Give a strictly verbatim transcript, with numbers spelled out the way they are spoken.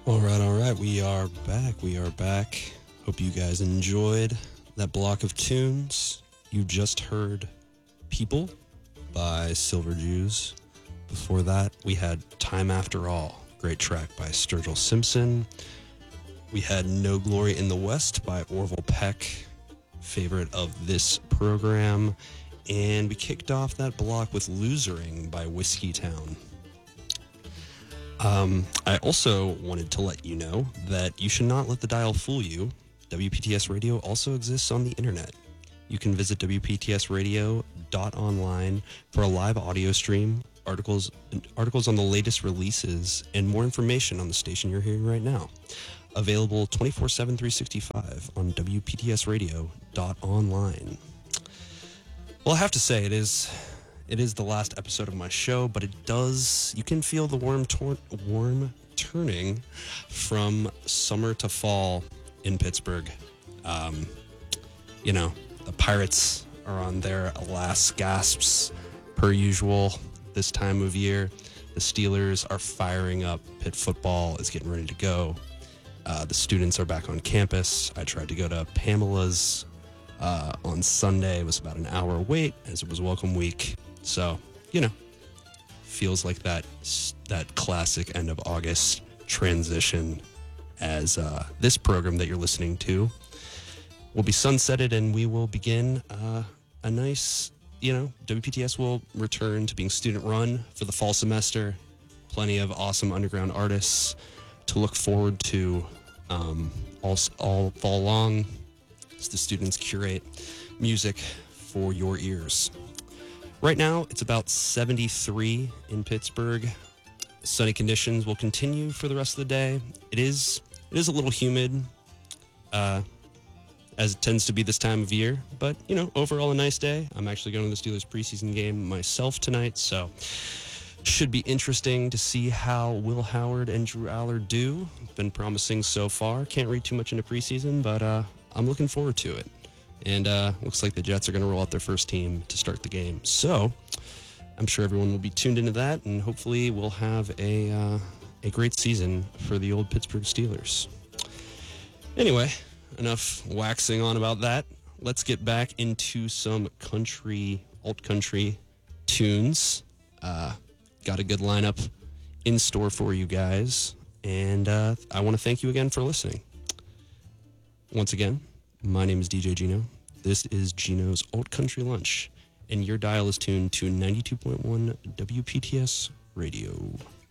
All right, all right. We are back. We are back. Hope you guys enjoyed that block of tunes. You just heard People by Silver Jews. Before that, we had Time After All, great track by Sturgill Simpson. We had No Glory in the West by Orville Peck, favorite of this program. And we kicked off that block with Losering by Whiskey Town. Um, I also wanted to let you know that you should not let the dial fool you. W P T S Radio also exists on the internet. You can visit w p t s radio dot online for a live audio stream, articles, articles on the latest releases, and more information on the station you're hearing right now. Available twenty-four seven, three sixty-five on w p t s radio dot online. Well, I have to say, it is... It is the last episode of my show, but it does, you can feel the warm, tor- warm turning from summer to fall in Pittsburgh. Um, you know, the Pirates are on their last gasps per usual this time of year. The Steelers are firing up. Pitt football is getting ready to go. Uh, the students are back on campus. I tried to go to Pamela's uh, on Sunday. It was about an hour wait as it was welcome week. So, you know, feels like that that classic end of August transition as uh, this program that you're listening to will be sunsetted and we will begin uh, a nice, you know, W P T S will return to being student run for the fall semester. Plenty of awesome underground artists to look forward to um, all, all fall long as the students curate music for your ears. Right now, it's about seventy-three in Pittsburgh. Sunny conditions will continue for the rest of the day. It is it is a little humid, uh, as it tends to be this time of year. But, you know, overall a nice day. I'm actually going to the Steelers preseason game myself tonight, so should be interesting to see how Will Howard and Drew Aller do. Been promising so far. Can't read too much into preseason, but uh, I'm looking forward to it. And uh, looks like the Jets are going to roll out their first team to start the game. So I'm sure everyone will be tuned into that, and hopefully we'll have a uh, a great season for the old Pittsburgh Steelers. Anyway, enough waxing on about that. Let's get back into some country, alt-country tunes. Uh, got a good lineup in store for you guys, and uh, I want to thank you again for listening. Once again, my name is D J Gino. This is Gino's Alt Country Lunch, and your dial is tuned to ninety-two point one W P T S Radio.